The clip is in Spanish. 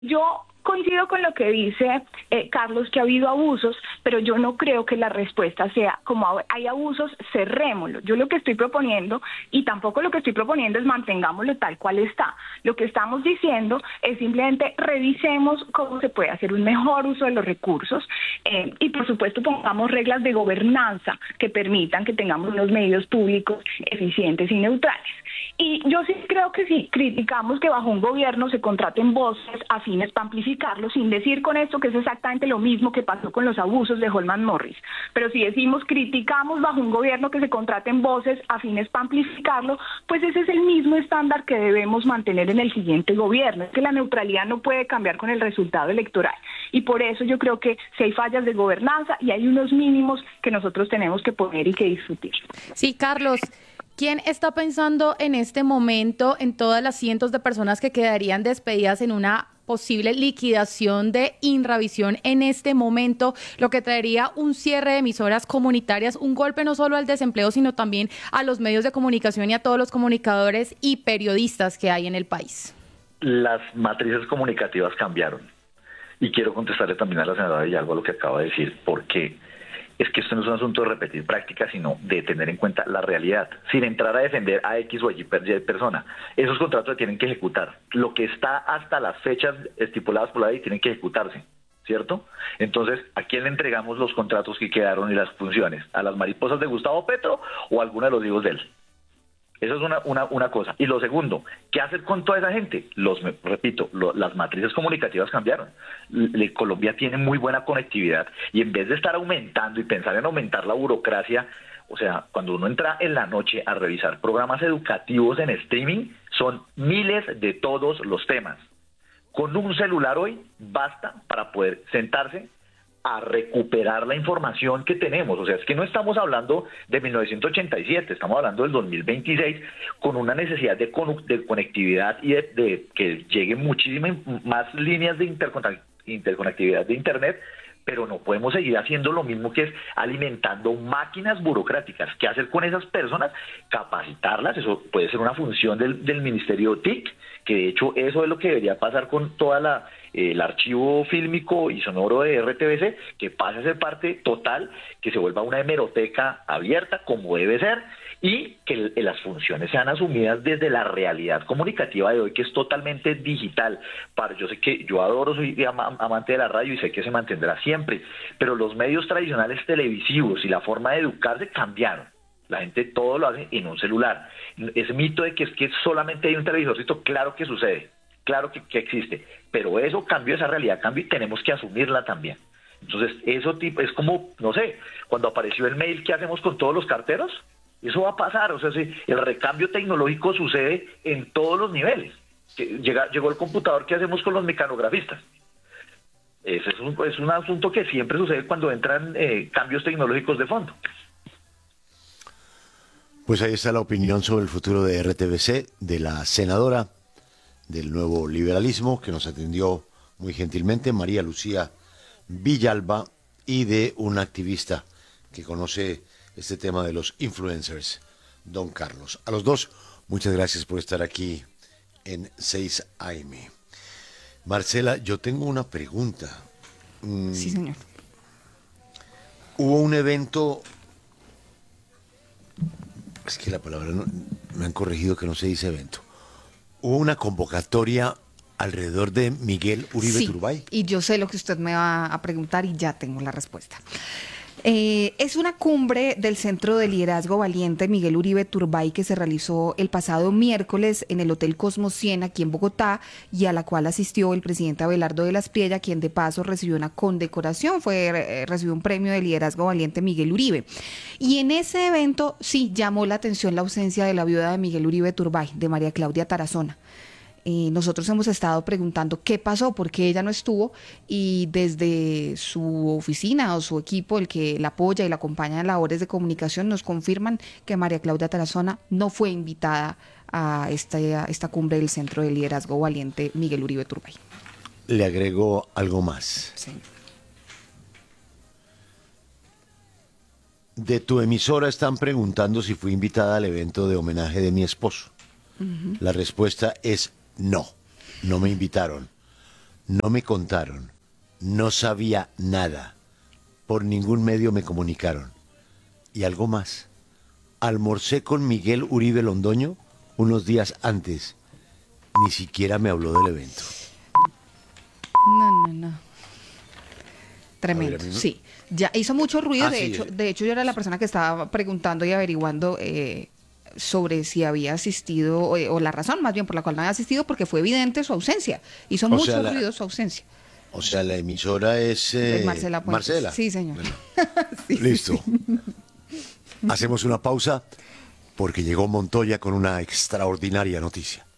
Yo coincido con lo que dice Carlos, que ha habido abusos, pero yo no creo que la respuesta sea, como hay abusos, cerrémoslo. Yo lo que estoy proponiendo, y tampoco lo que estoy proponiendo es mantengámoslo tal cual está. Lo que estamos diciendo es simplemente revisemos cómo se puede hacer un mejor uso de los recursos y por supuesto pongamos reglas de gobernanza que permitan que tengamos unos medios públicos eficientes y neutrales. Y yo sí creo que si criticamos que bajo un gobierno se contraten voces afines para amplificarlo, sin decir con esto que es exactamente lo mismo que pasó con los abusos de Holman Morris, pero si decimos criticamos bajo un gobierno que se contraten voces afines para amplificarlo, pues ese es el mismo estándar que debemos mantener en el siguiente gobierno. Es que la neutralidad no puede cambiar con el resultado electoral. Y por eso yo creo que si hay fallas de gobernanza y hay unos mínimos que nosotros tenemos que poner y que discutir. Sí, Carlos. ¿Quién está pensando en este momento en todas las cientos de personas que quedarían despedidas en una posible liquidación de Inravisión en este momento, lo que traería un cierre de emisoras comunitarias, un golpe no solo al desempleo, sino también a los medios de comunicación y a todos los comunicadores y periodistas que hay en el país? Las matrices comunicativas cambiaron. Y quiero contestarle también a la senadora Villalba lo que acaba de decir, porque es que esto no es un asunto de repetir prácticas, sino de tener en cuenta la realidad, sin entrar a defender a X o Y persona. Esos contratos se tienen que ejecutar. Lo que está hasta las fechas estipuladas por la ley tienen que ejecutarse, ¿cierto? Entonces, ¿a quién le entregamos los contratos que quedaron y las funciones? ¿A las mariposas de Gustavo Petro o a alguno de los hijos de él? Eso es una cosa. Y lo segundo, ¿qué hacer con toda esa gente? Las matrices comunicativas cambiaron. Colombia tiene muy buena conectividad y en vez de estar aumentando y pensar en aumentar la burocracia, o sea, cuando uno entra en la noche a revisar programas educativos en streaming, son miles de todos los temas. Con un celular hoy basta para poder sentarse a recuperar la información que tenemos. O sea, es que no estamos hablando de 1987, estamos hablando del 2026 con una necesidad de conectividad y de que lleguen muchísimas más líneas de interconectividad de Internet, pero no podemos seguir haciendo lo mismo, que es alimentando máquinas burocráticas. ¿Qué hacer con esas personas? Capacitarlas, eso puede ser una función del Ministerio TIC, que de hecho eso es lo que debería pasar con toda el archivo fílmico y sonoro de RTBC, que pase a ser parte total, que se vuelva una hemeroteca abierta como debe ser, y que las funciones sean asumidas desde la realidad comunicativa de hoy, que es totalmente digital. Yo sé que yo adoro, soy amante de la radio y sé que se mantendrá siempre, pero los medios tradicionales televisivos y la forma de educarse cambiaron. La gente todo lo hace en un celular. Ese mito de que es que solamente hay un televisorcito, claro que sucede, claro que existe, pero eso cambió, esa realidad cambió y tenemos que asumirla también. Entonces, eso es como, no sé, cuando apareció el mail, ¿qué hacemos con todos los carteros? Eso va a pasar, o sea, sí, el recambio tecnológico sucede en todos los niveles. Llegó el computador, ¿qué hacemos con los mecanografistas? Ese es un asunto que siempre sucede cuando entran cambios tecnológicos de fondo. Pues ahí está la opinión sobre el futuro de RTBC de la senadora del Nuevo Liberalismo, que nos atendió muy gentilmente, María Lucía Villalba, y de un activista que conoce este tema de los influencers, don Carlos. A los dos, muchas gracias por estar aquí en 6 AM. Marcela, yo tengo una pregunta. Sí, señor. Hubo un evento, es que la palabra me han corregido que no se dice evento. Hubo una convocatoria alrededor de Miguel Uribe Turbay. Y yo sé lo que usted me va a preguntar y ya tengo la respuesta. Es una cumbre del Centro de Liderazgo Valiente Miguel Uribe Turbay que se realizó el pasado miércoles en el Hotel Cosmos 100 aquí en Bogotá, y a la cual asistió el presidente Abelardo de la Espriella, quien de paso recibió una condecoración, recibió un premio de Liderazgo Valiente Miguel Uribe. Y en ese evento sí llamó la atención la ausencia de la viuda de Miguel Uribe Turbay, de María Claudia Tarazona. Nosotros hemos estado preguntando qué pasó, por qué ella no estuvo, y desde su oficina o su equipo, el que la apoya y la acompaña en labores de comunicación, nos confirman que María Claudia Tarazona no fue invitada a esta cumbre del Centro de Liderazgo Valiente Miguel Uribe Turbay. Le agrego algo más. Sí. De tu emisora están preguntando si fui invitada al evento de homenaje de mi esposo. La respuesta es no, no me invitaron. no me contaron, no sabía nada, por ningún medio me comunicaron. Y algo más, almorcé con Miguel Uribe Londoño unos días antes, ni siquiera me habló del evento. No. Tremendo, A ver, sí. Ya hizo mucho ruido, sí, de hecho yo era la persona que estaba preguntando y averiguando sobre si había asistido, o la razón más bien por la cual no había asistido, porque fue evidente su ausencia. Hizo mucho ruido su ausencia. O sea, la emisora es Marcela Puentes. Marcela. Sí, señor. Bueno, Sí, listo. sí. Hacemos una pausa porque llegó Montoya con una extraordinaria noticia.